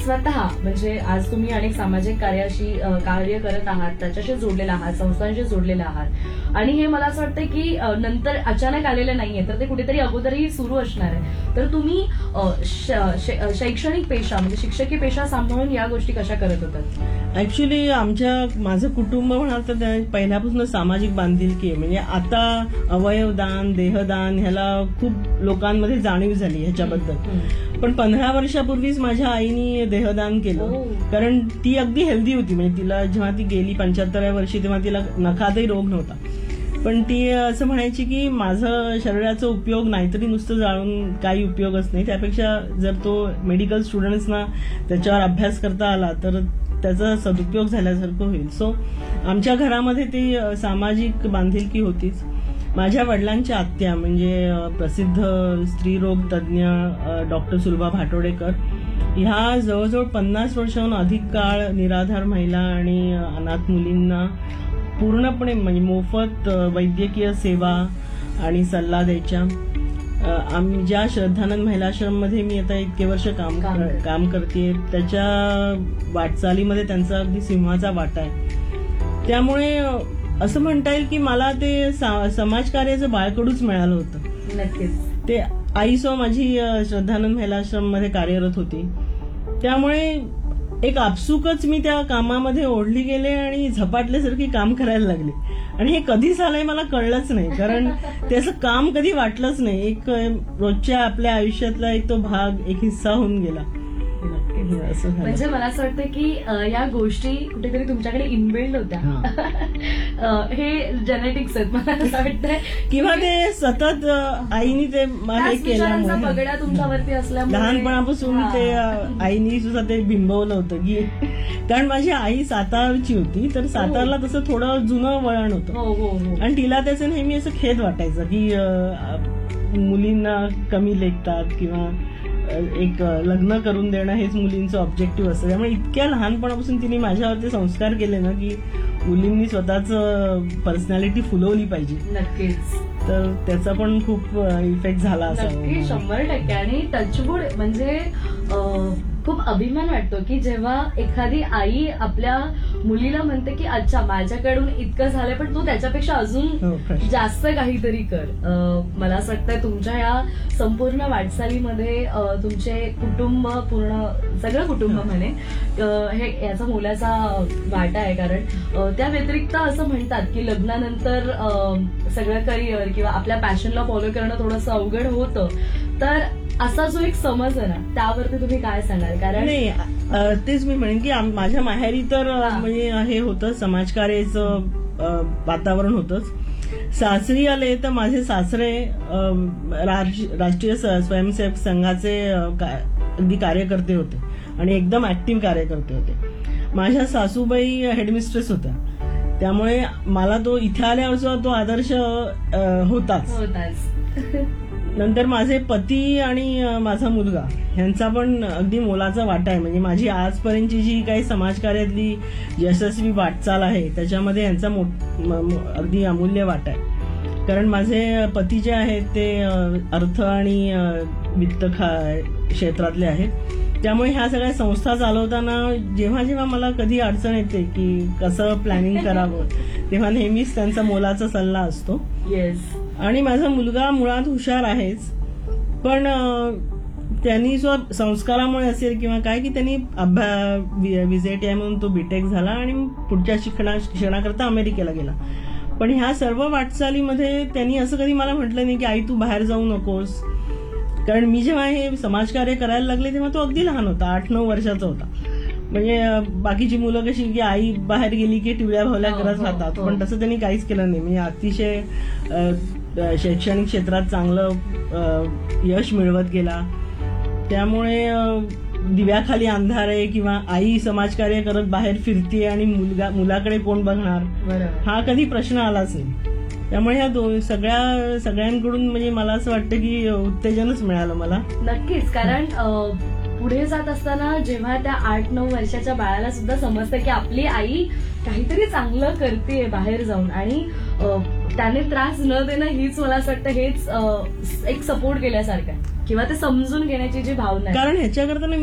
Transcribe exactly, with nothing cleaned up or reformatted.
स्वतः म्हणजे आज तुम्ही अनेक सामाजिक कार्याशी अ, कार्य करत आहात, त्याच्याशी जोडलेला आहात, संस्थांशी जोडलेले आहात आणि हे मला असं वाटतं की अ, नंतर अचानक आलेलं नाहीये, तर ते कुठेतरी अगोदरही सुरू असणार आहे. तर तुम्ही अ, श- श- शैक्षणिक पेशा म्हणजे शिक्षकी पेशा सांभाळून या गोष्टी कशा करत होतात? ऍक्च्युली आमच्या माझं कुटुंब म्हणाल तर त्या पहिल्यापासून सामाजिक बांधिलकी आहे. म्हणजे आता अवयवदान देहदान ह्याला खूप लोकांमध्ये जाणीव झाली ह्याच्याबद्दल. पण पंधरा वर्षापूर्वीच माझ्या आईनी देहदान केलं, कारण ती अगदी हेल्दी होती. म्हणजे तिला जेव्हा ती गेली पंच्याहत्तराव्या वर्षी तेव्हा तिला नखातही रोग नव्हता. पण ती असं म्हणायची की माझं शरीराचा उपयोग नाहीतरी नुसतं जाळून काही उपयोगच नाही, त्यापेक्षा जर तो मेडिकल स्टुडंट्सना त्याच्यावर अभ्यास करता आला तर त्याचा सदुपयोग झाल्यासारखं होईल. सो आमच्या घरामध्ये ती सामाजिक बांधिलकी होतीच. माझ्या वडिलांच्या आत्या म्हणजे प्रसिद्ध स्त्रीरोग तज्ज्ञ डॉक्टर सुलभा भाटोडेकर ह्या जवळजवळ पन्नास वर्षाहून अधिक काळ निराधार महिला आणि अनाथ मुलींना पूर्णपणे म्हणजे मोफत वैद्यकीय सेवा आणि सल्ला द्यायच्या. आम्ही ज्या श्रद्धानंद महिलाश्रममध्ये मी आता इतके वर्ष काम काम करते त्याच्या वाटचालीमध्ये त्यांचा अगदी सिंहाचा वाटा आहे. त्यामुळे असं म्हणता येईल की मला ते समाजकार्याचं बाळकडूच मिळालं होतं. नक्कीच. ते आई सो माझी श्रद्धानंद महिलाश्रम मध्ये कार्यरत होती, त्यामुळे एक आपसुकच मी त्या कामामध्ये ओढली गेले आणि झपाटल्यासारखी काम करायला लागले. आणि हे कधी झालंय मला कळलंच नाही, कारण ते असं काम कधी वाटलंच नाही. एक रोजच्या आपल्या आयुष्यातला एक तो भाग एक हिस्सा होऊन गेला. म्हणजे मला असं वाटतं की या गोष्टी कुठेतरी तुमच्याकडे इनबिल्ड होत्या. हे जेनेटिक्स आहेत मला असं वाटतंय, किंवा ते सतत आईनी ते केलं पगड्या तुमच्यावरती असल्यामुळे लहानपणापासून ते आईनी सुद्धा ते बिंबवलं होतं की, कारण माझी आई सातारची होती, तर सातारला तसं थोडं जुनं वळण होतं आणि तिला त्याचं नेहमी असं खेद वाटायचं की मुलींना कमी लेखतात किंवा एक लग्न करून देणं हेच मुलींचं ऑब्जेक्टिव्ह असतं. त्यामुळे इतक्या लहानपणापासून तिने माझ्यावरती संस्कार केले ना की मुलींनी स्वतःच पर्सनॅलिटी फुलवली पाहिजे. नक्कीच. तर त्याचा पण खूप इफेक्ट झाला असा. शंभर टक्के. आणि टचवूड म्हणजे खूप अभिमान वाटतो की जेव्हा एखादी आई आपल्या मुलीला म्हणते की अच्छा माझ्याकडून इतकं झालंय पण तू त्याच्यापेक्षा अजून जास्त काहीतरी कर. मला असं वाटतंय तुमच्या या संपूर्ण वाटचालीमध्ये तुमचे कुटुंब पूर्ण सगळं कुटुंब म्हणे हे याचा मोलाचा वाटा आहे. कारण त्या व्यतिरिक्त असं म्हणतात की लग्नानंतर सगळं करिअर किंवा आपल्या पॅशनला फॉलो करणं थोडंसं अवघड होतं. तर असा जो एक समज आहे ना त्यावरती तुम्ही काय सांगाल? कारण नाही तेच मी म्हणेन की माझ्या माहेरी तर म्हणजे हे होतं समाजकार्याचं वातावरण होतंच. सासरी आले तर माझे सासरे राष्ट्रीय स्वयंसेवक संघाचे अगदी कार्यकर्ते होते आणि एकदम ऍक्टिव्ह कार्यकर्ते होते. माझ्या सासूबाई हेडमिस्ट्रेस होत्या, त्यामुळे मला तो इथे आल्यावर तो आदर्श होताच. नंतर माझे पती आणि माझा मुलगा ह्यांचा पण अगदी मोलाचा वाटा आहे. म्हणजे माझी आजपर्यंतची जी काही समाजकार्यातली यशस्वी वाटचाल आहे त्याच्यामध्ये यांचा अगदी अमूल्य वाटा आहे. कारण माझे पती जे आहेत ते अर्थ आणि वित्त क्षेत्रातले आहेत, त्यामुळे ह्या सगळ्या संस्था चालवताना जेव्हा जेव्हा मला कधी अडचण येते की कसं प्लॅनिंग करावं तेव्हा नेहमीच त्यांचा मोलाचा सल्ला असतो. येस. आणि माझा मुलगा मुळात हुशार आहेच, पण त्यांनी जो संस्कारामुळे असेल किंवा काय की त्यांनी विजेटीआय म्हणून तो बीटेक झाला आणि पुढच्या शिक्षणा शिक्षणाकरता अमेरिकेला गेला. पण ह्या सर्व वाटचालीमध्ये त्यांनी असं कधी मला म्हटलं नाही की आई तू बाहेर जाऊ नकोस. कारण मी जेव्हा हे समाजकार्य करायला लागले तेव्हा तो अगदी लहान होता, आठ नऊ वर्षाचा होता. म्हणजे बाकीची मुलं कशी की आई बाहेर गेली की टिवल्या भावल्या करत राहतात, पण तसं त्यांनी काहीच केलं नाही. म्हणजे अतिशय शैक्षणिक क्षेत्रात चांगलं यश मिळवत गेला. त्यामुळे दिव्याखाली अंधार आहे किंवा आई समाजकार्य करत बाहेर फिरतीये आणि मुलगा मुलाकडे कोण बघणार हा कधी प्रश्न आलाच नाही. त्यामुळे ह्या दोन सगळ्या सगळ्यांकडून म्हणजे मला असं वाटतं की उत्तेजनच मिळालं मला. नक्कीच. कारण पुढे जात असताना जेव्हा त्या आठ नऊ वर्षाच्या बाळाला सुद्धा समजतं की आपली आई काहीतरी चांगलं करते बाहेर जाऊन आणि त्याने त्रास न देणं हीच मला असं वाटतं हेच एक सपोर्ट केल्यासारखं किंवा ते समजून घेण्याची जी भावना आहे. कारण ह्याच्याकरता